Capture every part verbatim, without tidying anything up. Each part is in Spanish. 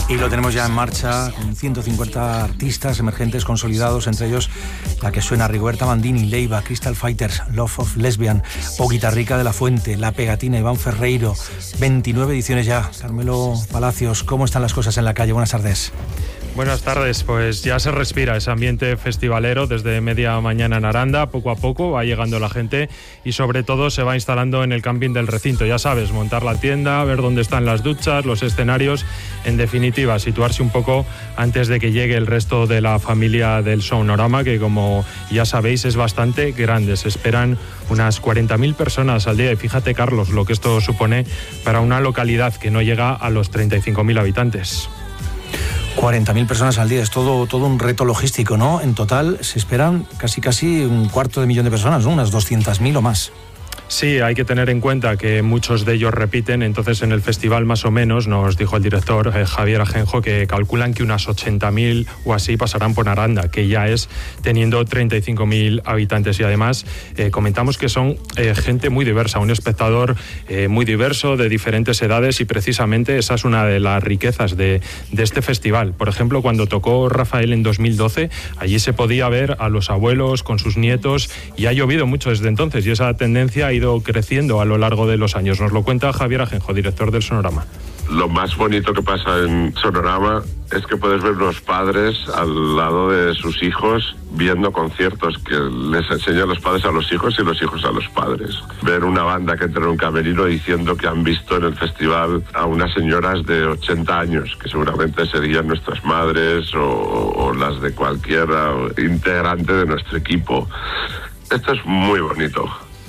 Y lo tenemos ya en marcha con ciento cincuenta artistas emergentes consolidados, entre ellos la que suena: Rigoberta Bandini, Leiva, Crystal Fighters, Love of Lesbian o Guitarrica de la Fuente, La Pegatina, Iván Ferreiro. veintinueve ediciones ya. Carmelo Palacios, ¿cómo están las cosas en la calle? Buenas tardes. Buenas tardes, pues ya se respira ese ambiente festivalero desde media mañana en Aranda. Poco a poco va llegando la gente y sobre todo se va instalando en el camping del recinto. Ya sabes, montar la tienda, ver dónde están las duchas, los escenarios, en definitiva, situarse un poco antes de que llegue el resto de la familia del Sonorama, que como ya sabéis es bastante grande. Se esperan unas cuarenta mil personas al día y fíjate, Carlos, lo que esto supone para una localidad que no llega a los treinta y cinco mil habitantes. cuarenta mil personas al día, es todo, todo un reto logístico, ¿no? En total se esperan casi casi un cuarto de millón de personas, ¿no? Unas doscientas mil o más. Sí, hay que tener en cuenta que muchos de ellos repiten, entonces en el festival más o menos, nos dijo el director eh, Javier Ajenjo, que calculan que unas ochenta mil o así pasarán por Aranda, que ya es teniendo treinta y cinco mil habitantes, y además eh, comentamos que son eh, gente muy diversa, un espectador eh, muy diverso, de diferentes edades, y precisamente esa es una de las riquezas de, de este festival. Por ejemplo, cuando tocó Rafael en dos mil doce, allí se podía ver a los abuelos con sus nietos, y ha llovido mucho desde entonces, y esa tendencia ha ido creciendo a lo largo de los años. Nos lo cuenta Javier Ajenjo, director del Sonorama. Lo más bonito que pasa en Sonorama es que puedes ver los padres al lado de sus hijos viendo conciertos que les enseñan los padres a los hijos y los hijos a los padres. Ver una banda que entra en un camerino diciendo que han visto en el festival a unas señoras de ochenta años, que seguramente serían nuestras madres o, o las de cualquier integrante de nuestro equipo. Esto es muy bonito.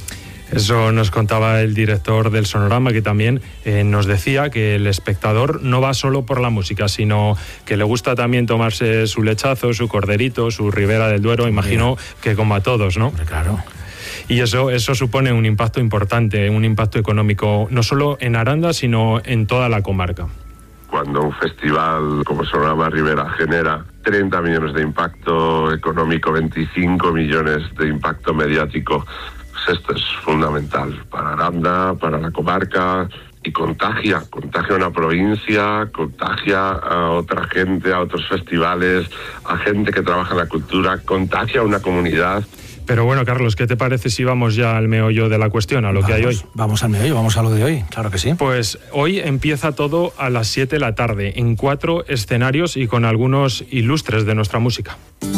Eso nos contaba el director del Sonorama, que también eh, nos decía que el espectador no va solo por la música, sino que le gusta también tomarse su lechazo, su corderito, su Ribera del Duero, imagino que como a todos, ¿no? Claro. Y eso, eso supone un impacto importante, un impacto económico, no solo en Aranda, sino en toda la comarca. Cuando un festival como Sonorama Ribera genera treinta millones de impacto económico, veinticinco millones de impacto mediático, esto es fundamental para Aranda, para la comarca, y contagia, contagia a una provincia, contagia a otra gente, a otros festivales, a gente que trabaja en la cultura, contagia a una comunidad. Pero bueno, Carlos, ¿qué te parece si vamos ya al meollo de la cuestión, a lo vamos, que hay hoy? Vamos al meollo, vamos a lo de hoy, claro que sí. Pues hoy empieza todo a las siete de la tarde, en cuatro escenarios y con algunos ilustres de nuestra música.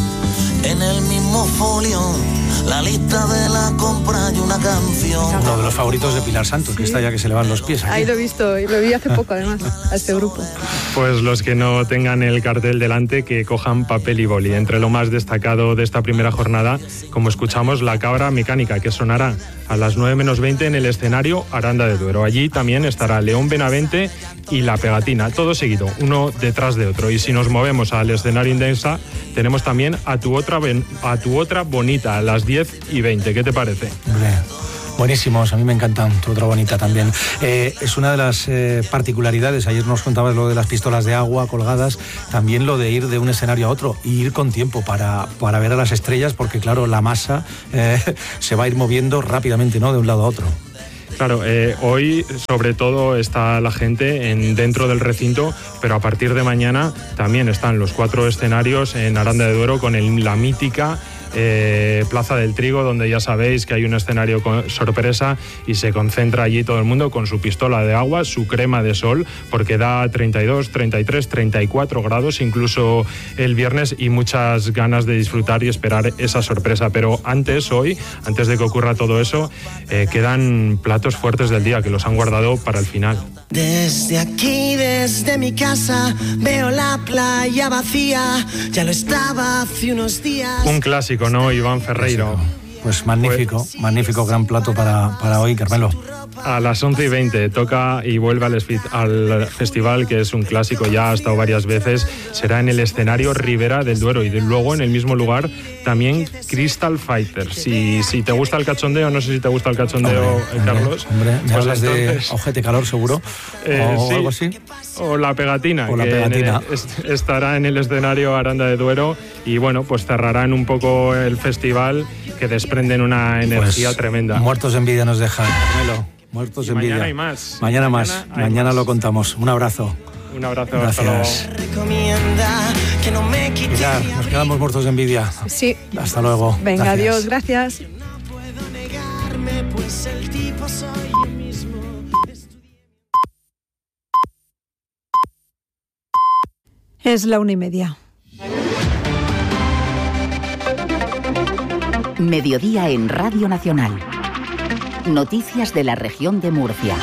En el mismo folio, la lista de la compra y una canción. Uno de los favoritos de Pilar Santos, sí, que está ya que se le van los pies aquí. Ahí lo he visto, y lo vi hace poco además, a este grupo. Pues los que no tengan el cartel delante, que cojan papel y boli. Entre lo más destacado de esta primera jornada, como escuchamos, La Cabra Mecánica, que sonará a las nueve menos veinte en el escenario Aranda de Duero. Allí también estará León Benavente y La Pegatina, todo seguido, uno detrás de otro. Y si nos movemos al escenario Indensa, tenemos también a tu otra, a tu otra bonita, a las diez y veinte. ¿Qué te parece? Hombre, buenísimos, a mí me encantan, tu otra bonita también. Eh, es una de las eh, particularidades, ayer nos contabas lo de las pistolas de agua colgadas, también lo de ir de un escenario a otro y ir con tiempo para, para ver a las estrellas, porque claro, la masa eh, se va a ir moviendo rápidamente, ¿no?, de un lado a otro. Claro, eh, hoy sobre todo está la gente en, dentro del recinto, pero a partir de mañana también están los cuatro escenarios en Aranda de Duero con el, la mítica Eh, Plaza del Trigo, donde ya sabéis que hay un escenario con, sorpresa, y se concentra allí todo el mundo con su pistola de agua, su crema de sol, porque da treinta y dos, treinta y tres, treinta y cuatro grados incluso el viernes, y muchas ganas de disfrutar y esperar esa sorpresa. Pero antes, hoy, antes de que ocurra todo eso, eh, quedan platos fuertes del día que los han guardado para el final. Desde aquí, desde mi casa, veo la playa vacía, ya lo estaba hace unos días. Un clásico, ¿no, Iván Ferreiro? Pues magnífico, pues, magnífico gran plato para, para hoy, Carmelo. A las once y veinte toca y vuelve al, al festival, que es un clásico, ya ha estado varias veces. Será en el escenario Ribera del Duero, y de, luego en el mismo lugar también Crystal Fighters. Si, si te gusta el cachondeo, no sé si te gusta el cachondeo, hombre, Carlos. Hombre, me pues hablas entonces, de Ojete Calor, seguro, eh, o sí, algo así. O La Pegatina, o la que pegatina. En el, est, estará en el escenario Aranda de Duero, y bueno, pues cerrarán un poco el festival, que desprenden una energía pues, tremenda. Muertos de envidia nos dejan, Carmelo. Muertos y de envidia. Mañana hay más. Mañana, mañana más. Mañana, mañana lo contamos. Un abrazo. Un abrazo. Gracias. Pilar, nos quedamos muertos de envidia. Sí. Hasta luego. Venga, Gracias. adiós, gracias. Es la una y media. Mediodía en Radio Nacional. Noticias de la región de Murcia.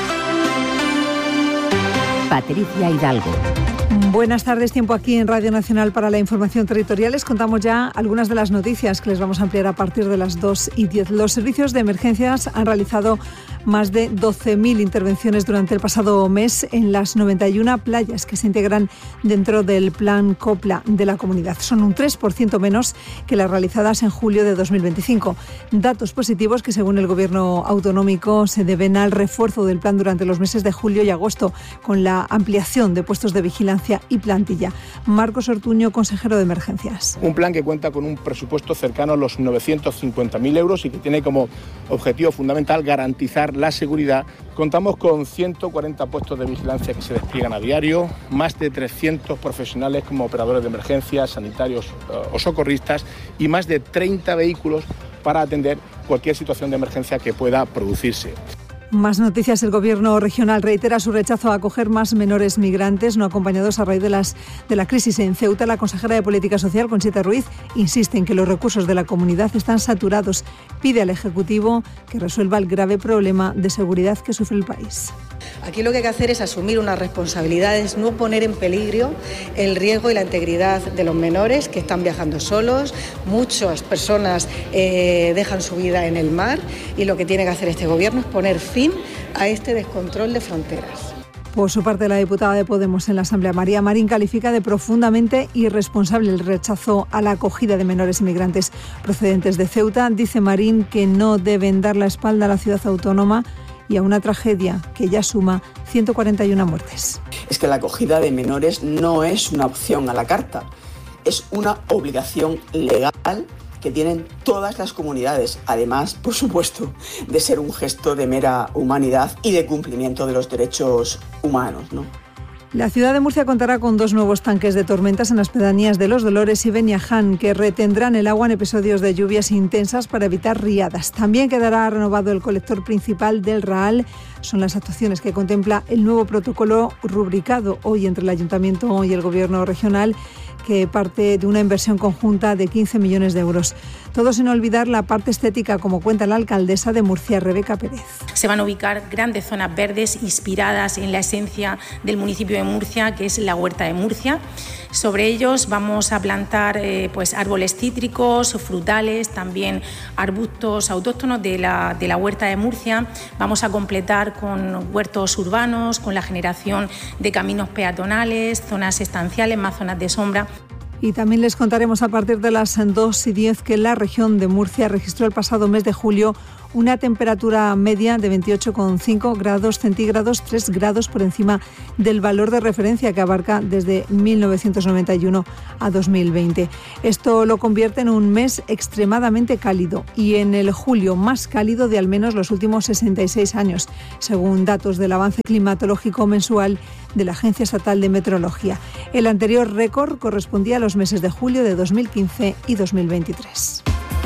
Patricia Hidalgo. Buenas tardes, tiempo aquí en Radio Nacional para la información territorial. Les contamos ya algunas de las noticias que les vamos a ampliar a partir de las dos y diez. Los servicios de emergencias han realizado más de doce mil intervenciones durante el pasado mes en las noventa y una playas que se integran dentro del plan COPLA de la comunidad. Son un tres por ciento menos que las realizadas en julio de dos mil veinticinco. Datos positivos que, según el Gobierno autonómico, se deben al refuerzo del plan durante los meses de julio y agosto, con la ampliación de puestos de vigilancia y plantilla. Marcos Ortuño, consejero de Emergencias. Un plan que cuenta con un presupuesto cercano a los novecientos cincuenta mil euros y que tiene como objetivo fundamental garantizar la seguridad. Contamos con ciento cuarenta puestos de vigilancia que se despliegan a diario, más de trescientos profesionales como operadores de emergencias, sanitarios o socorristas y más de treinta vehículos para atender cualquier situación de emergencia que pueda producirse. Más noticias. El Gobierno regional reitera su rechazo a acoger más menores migrantes no acompañados a raíz de, las, de la crisis en Ceuta. La consejera de Política Social, Conchita Ruiz, insiste en que los recursos de la comunidad están saturados. Pide al Ejecutivo que resuelva el grave problema de seguridad que sufre el país. Aquí lo que hay que hacer es asumir unas responsabilidades, no poner en peligro el riesgo y la integridad de los menores que están viajando solos. Muchas personas eh, dejan su vida en el mar y lo que tiene que hacer este Gobierno es poner fin a este descontrol de fronteras. Por su parte, la diputada de Podemos en la Asamblea, María Marín, califica de profundamente irresponsable el rechazo a la acogida de menores inmigrantes procedentes de Ceuta. Dice Marín que no deben dar la espalda a la ciudad autónoma y a una tragedia que ya suma ciento cuarenta y una muertes. Es que la acogida de menores no es una opción a la carta, es una obligación legal que tienen todas las comunidades, además, por supuesto, de ser un gesto de mera humanidad y de cumplimiento de los derechos humanos, ¿no? La ciudad de Murcia contará con dos nuevos tanques de tormentas en las pedanías de Los Dolores y Beniaján, que retendrán el agua en episodios de lluvias intensas para evitar riadas. También quedará renovado el colector principal del Raal. Son las actuaciones que contempla el nuevo protocolo rubricado hoy entre el Ayuntamiento y el Gobierno regional, que parte de una inversión conjunta de quince millones de euros. Todo sin olvidar la parte estética, como cuenta la alcaldesa de Murcia, Rebeca Pérez. Se van a ubicar grandes zonas verdes inspiradas en la esencia del municipio de Murcia, que es la Huerta de Murcia. Sobre ellos vamos a plantar eh, pues, árboles cítricos, frutales, también arbustos autóctonos de la, de la Huerta de Murcia. Vamos a completar con huertos urbanos, con la generación de caminos peatonales, zonas estanciales, más zonas de sombra. Y también les contaremos a partir de las dos y diez que la región de Murcia registró el pasado mes de julio una temperatura media de veintiocho coma cinco grados centígrados, tres grados por encima del valor de referencia que abarca desde mil novecientos noventa y uno a dos mil veinte. Esto lo convierte en un mes extremadamente cálido y en el julio más cálido de al menos los últimos sesenta y seis años, según datos del avance climatológico mensual de la Agencia Estatal de Meteorología. El anterior récord correspondía a los meses de julio de dos mil quince y dos mil veintitrés.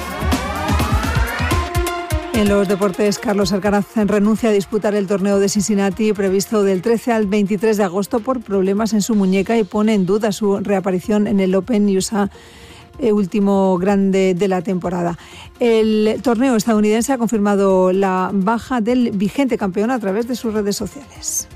En los deportes, Carlos Alcaraz renuncia a disputar el torneo de Cincinnati previsto del trece al veintitrés de agosto por problemas en su muñeca y pone en duda su reaparición en el Open U S A, el último grande de la temporada. El torneo estadounidense ha confirmado la baja del vigente campeón a través de sus redes sociales.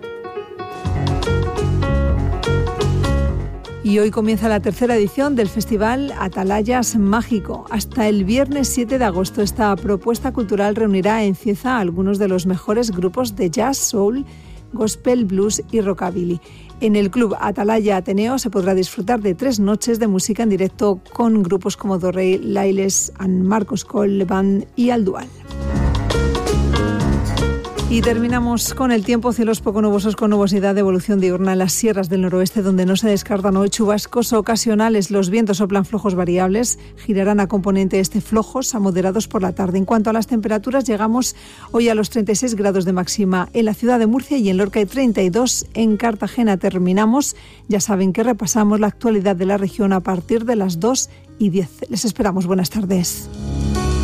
Y hoy comienza la tercera edición del Festival Atalayas Mágico. Hasta el viernes siete de agosto esta propuesta cultural reunirá en Cieza a algunos de los mejores grupos de jazz, soul, gospel, blues y rockabilly. En el Club Atalaya Ateneo se podrá disfrutar de tres noches de música en directo con grupos como Dorrey, Lailes, and Marcos Cole Band y Aldual. Y terminamos con el tiempo, cielos poco nubosos con nubosidad de evolución diurna en las sierras del noroeste, donde no se descartan hoy chubascos ocasionales. Los vientos soplan flojos variables, girarán a componente este flojos a moderados por la tarde. En cuanto a las temperaturas, llegamos hoy a los treinta y seis grados de máxima en la ciudad de Murcia y en Lorca hay treinta y dos en Cartagena. Terminamos, ya saben que repasamos la actualidad de la región a partir de las dos y diez. Les esperamos, buenas tardes.